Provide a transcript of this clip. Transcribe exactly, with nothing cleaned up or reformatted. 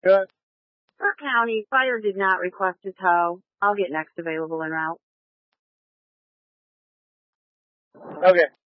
Good. Burke County, fire did not request a tow. I'll get next available en route. Okay.